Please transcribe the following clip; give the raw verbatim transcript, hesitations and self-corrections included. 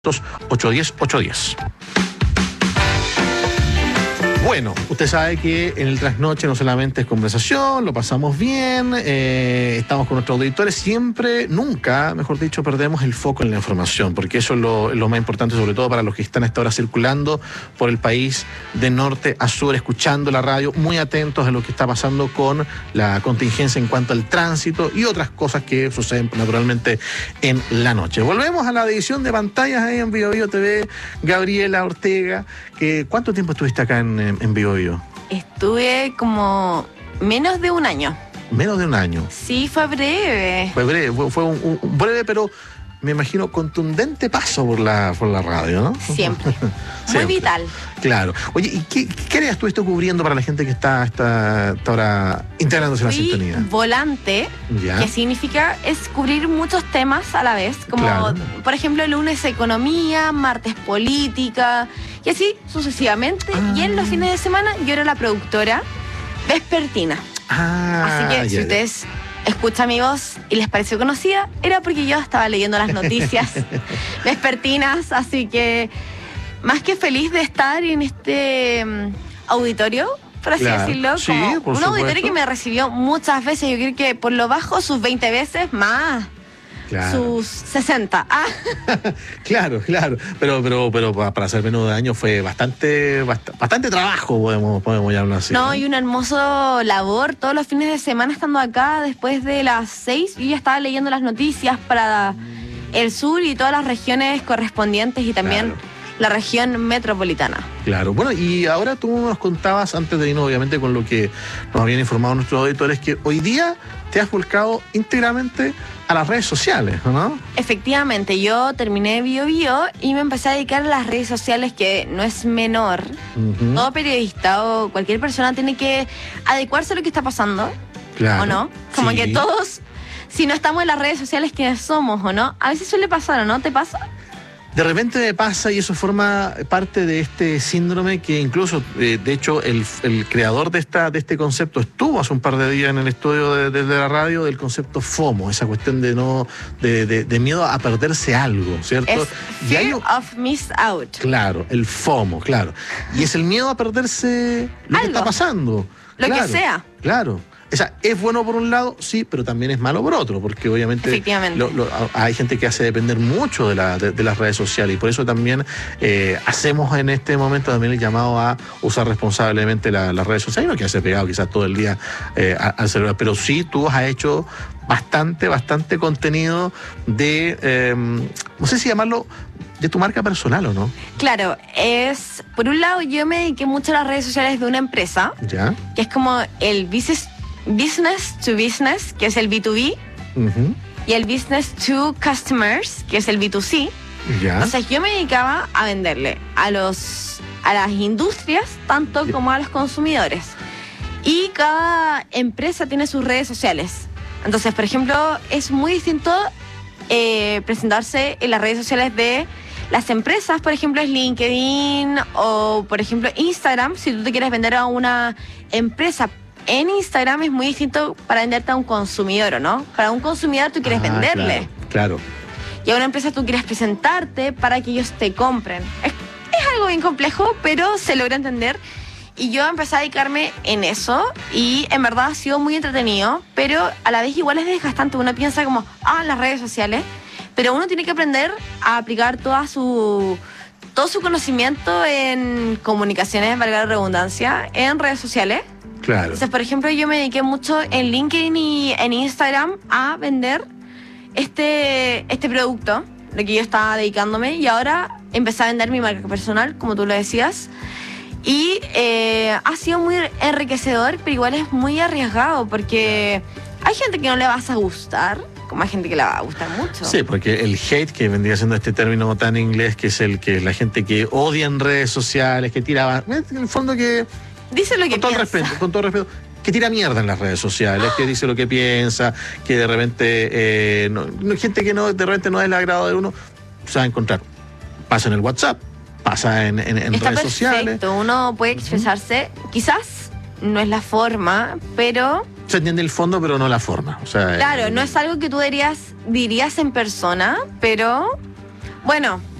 ocho uno cero, ocho uno cero. Bueno, usted sabe que en el Trasnoche no solamente es conversación, lo pasamos bien, eh, estamos con nuestros auditores, siempre, nunca, mejor dicho, perdemos el foco en la información, porque eso es lo, es lo más importante, sobre todo para los que están a esta hora circulando por el país de norte a sur, escuchando la radio, muy atentos a lo que está pasando con la contingencia en cuanto al tránsito y otras cosas que suceden naturalmente en la noche. Volvemos a la edición de pantallas ahí en Bio Bio T V, Gabriela Ortega. Que, ¿cuánto tiempo estuviste acá en, en Bio Bio? Estuve como menos de un año. Menos de un año. Sí, fue breve. Fue breve, fue, fue un, un breve, pero me imagino contundente paso por la, por la radio, ¿no? Siempre. Muy vital. Claro. Oye, ¿y qué, qué áreas tú estás cubriendo para la gente que está hasta ahora integrándose en la sintonía? Volante, ¿ya? Que significa es cubrir muchos temas a la vez, como claro. Por ejemplo el lunes economía, martes política y así sucesivamente. Ah. Y en los fines de semana yo era la productora vespertina. Ah, así que ya, si ya. ustedes escuchan mi voz y les pareció conocida, era porque yo estaba leyendo las noticias vespertinas, así que más que feliz de estar en este um, auditorio, por así claro. decirlo, sí, como por un supuesto. auditorio que me recibió muchas veces, yo creo que por lo bajo sus veinte veces más. Claro. Sus sesenta. Ah. claro, claro. Pero, pero, pero para hacer menos de año fue bastante, bastante, bastante trabajo, podemos, podemos llamarlo así. No, ¿no? Y un hermoso labor. Todos los fines de semana estando acá, después de las seis, yo ya estaba leyendo las noticias para el sur y todas las regiones correspondientes y también claro. La región metropolitana. Claro. Bueno, y ahora tú nos contabas, antes de irnos obviamente con lo que nos habían informado nuestros auditores, que hoy día te has volcado íntegramente a las redes sociales, ¿no? Efectivamente, yo terminé Bio Bio y me empecé a dedicar a las redes sociales, que no es menor. Uh-huh. Todo periodista o cualquier persona tiene que adecuarse a lo que está pasando, claro. ¿o no? Como sí. que todos, si no estamos en las redes sociales, ¿quiénes somos, o no? A veces suele pasar, ¿o no? ¿Te pasa? De repente me pasa, y eso forma parte de este síndrome que incluso, eh, de hecho, el, el creador de esta de este concepto estuvo hace un par de días en el estudio de, de, de la radio, del concepto FOMO, esa cuestión de no de, de, de miedo a perderse algo, ¿cierto? Es fear hay, of miss out. Claro, el FOMO, claro. Y es el miedo a perderse lo algo. que está pasando. Lo claro, que sea. Claro. O sea, es bueno por un lado, sí, pero también es malo por otro, porque obviamente lo, lo, hay gente que hace depender mucho de, la, de, de las redes sociales, y por eso también eh, hacemos en este momento también el llamado a usar responsablemente la, las redes sociales, no que hace pegado quizás todo el día eh, al celular, pero sí tú has hecho bastante, bastante contenido de, eh, no sé si llamarlo, de tu marca personal, ¿o no? Claro, es, por un lado yo me dediqué mucho a las redes sociales de una empresa, ¿ya? Que es como el business Business to Business, que es el B dos B, uh-huh. y el Business to Customers, que es el B dos C. Ya. Entonces yo me dedicaba a venderle a los a las industrias, tanto yeah. como a los consumidores. Y cada empresa tiene sus redes sociales. Entonces, por ejemplo, es muy distinto eh, presentarse en las redes sociales de las empresas, por ejemplo, es LinkedIn o, por ejemplo, Instagram. Si tú te quieres vender a una empresa en Instagram, es muy distinto para venderte a un consumidor, ¿o no? Para un consumidor tú quieres ah, venderle. Claro, claro. Y a una empresa tú quieres presentarte para que ellos te compren. Es, es algo bien complejo, pero se logra entender. Y yo empecé a dedicarme en eso y en verdad ha sido muy entretenido, pero a la vez igual es desgastante. Uno piensa como, ah, las redes sociales, pero uno tiene que aprender a aplicar toda su... todo su conocimiento en comunicaciones, valga la redundancia, en redes sociales. Claro. Entonces, por ejemplo, yo me dediqué mucho en LinkedIn y en Instagram a vender este, este producto, lo que yo estaba dedicándome, y ahora empecé a vender mi marca personal, como tú lo decías, y eh, ha sido muy enriquecedor, pero igual es muy arriesgado, porque hay gente que no le vas a gustar, como hay gente que le va a gustar mucho. Sí, porque el hate, que vendría siendo este término tan inglés, que es el que la gente que odia en redes sociales, que tira, en el fondo que... Dice lo que con todo piensa. respeto, con todo respeto, que tira mierda en las redes sociales, que dice lo que piensa, que de repente, eh, no, gente que no, de repente no es el agrado de uno, se va a encontrar. Pasa en el WhatsApp, pasa en, en, en Está redes perfecto. sociales. Uno puede expresarse, uh-huh. quizás no es la forma, pero... Se entiende el fondo, pero no la forma. O sea, claro, eh, no es algo que tú dirías, dirías en persona, pero... Bueno,